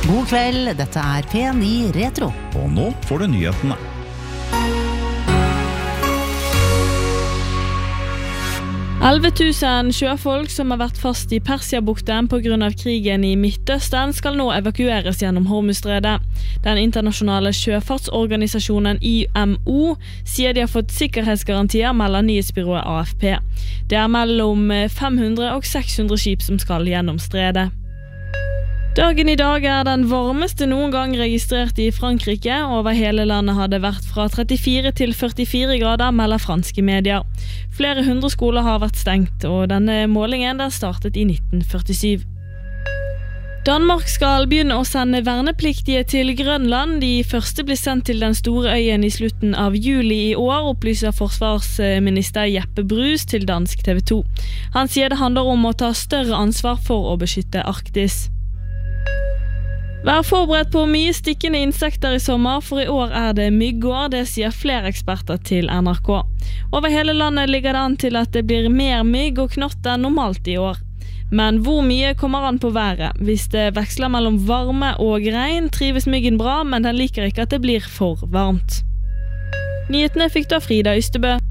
God kveld, dette P9 Retro. Og nå får du nyhetene. «11 000 sjøfolk som har vært fast i Persiabukten på grunn av krigen i Midtøsten skal nå evakueres gjennom Hormuzstredet. Den internasjonale sjøfartsorganisasjonen IMO sier de har fått sikkerhetsgarantier, melder nyhetsbyrået AFP. Det mellom 500 og 600 skip som skal gjennom stredet. Dagen i dag den varmeste noen gang registrert i Frankrike. Over hele landet har det vært fra 34 til 44 grader, melder franske medier. Flere hundre skoler har vært stengt, og denne målingen startet i 1947. Danmark skal begynne å sende vernepliktige til Grønland. De første blir sendt til den store øyen i slutten av juli i år, opplyser forsvarsminister Jeppe Bruus til dansk TV 2. Han sier det handler om å ta større ansvar for å beskytte Arktis. Vær forberedt på mye stikkende insekter i sommer, for i år det myggår, det sier flere eksperter til NRK. Over hele landet ligger det an til at det blir mer mygg og knott enn normalt i år. Men hvor mye kommer an på været? Hvis det veksler mellom varme og regn, trives myggen bra, men den liker ikke at det blir for varmt. Nyhetene fikk du av Frida Ystebø.